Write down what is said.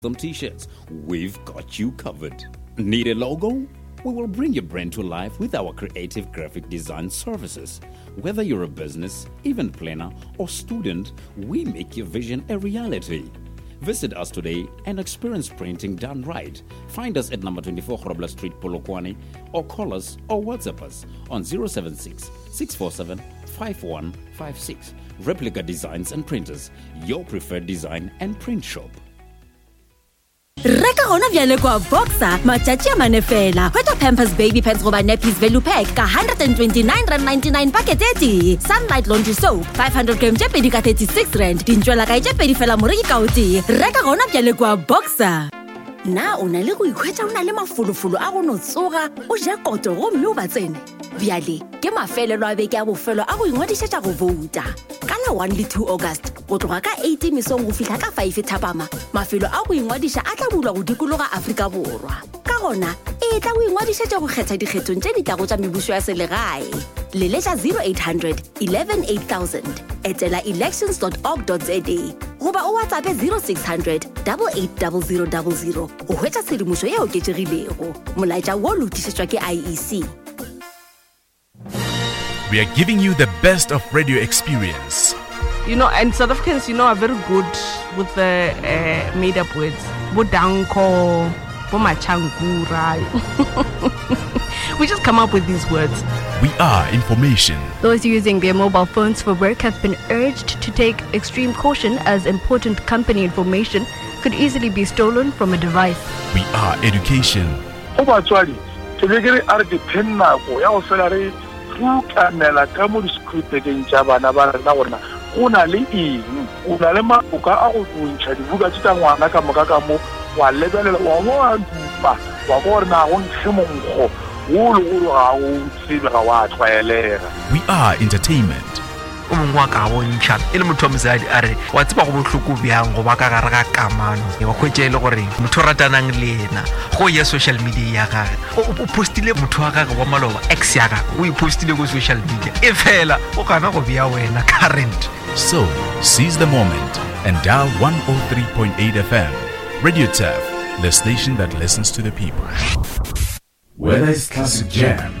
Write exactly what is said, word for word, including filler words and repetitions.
Some t-shirts, we've got you covered. Need a logo? We will bring your brand to life with our creative graphic design services. Whether you're a business, event planner, or student, we make your vision a reality. Visit us today and experience printing done right. Find us at number twenty-four Grobler Street, Polokwane, or call us or WhatsApp us on zero seven six, six four seven, five one five six. Replica Designs and Printers, your preferred design and print shop. Reka hona bjale kwa Boxer matjatji a mane fela. Hwetša Pampers Baby Pants goba nappies value pack ka one hundred twenty-nine rand ninety-nine packet eti. Sunlight Laundry Soap five hundred grams tše pedi ka thirty-six rand. Dintšwela ka tše pedi fela moreki ka o tee. Reka hona bjale kwa Boxer. Na o na le go ikhwetša o na le mafolofolo a go no tsoga o je koto go mme o ba tsene. Bjale ke mafelelo a beke a bofelo a go ingwadišetša go vouta. Ka la one le two August go tloga ka eight mesong go fihla ka five Thapama. Mafelo a go ingwadiša a tla bulwa go dikologa Afrika Borwa. Ka gona e tla go ingwadišetša go kgetha dikgethong tše di tlago tša mebušo ya selegae. Leletša zero eight hundred eleven eight thousand. Etela elections dot org dot za goba o WhatsApp zero six hundred eight eight zero zero zero zero go hwetša tshedimošo ye oketšegilego. Molaetša wo lotišetšwa ke I E C. We are giving you the best of radio experience. You know, and South Africans, you know, are very good with the uh, made-up words. Bodanko, bomachangura. We just come up with these words. We are information. Those using their mobile phones for work have been urged to take extreme caution as important company information could easily be stolen from a device. We are education. Kanela ka mo discripting tša bana ba rena gona go na le eng o na le maboka a go tsontšha dibuka tša ngwana ka moka ka mo wa lebelela wa mo a dupa wa go rena go ntshe monkgo wo le go ga o tsebe ga wa tlwaelega. We are entertainment. O mongwe wa ka bontšha e le motho wa mosadi a re wa tseba go bohloko bjang go ba ka gare ga kamano wa hwetša e le gore motho o ratanang le ena go ya social media ya gage o postile motho wa gage wa maloba ex ya gage o ipostile go social media e fela o kana go bea wena current. So seize the moment and dial one oh three point eight F M. Radio T A F, the station that listens to the people. Whether it's classic jam,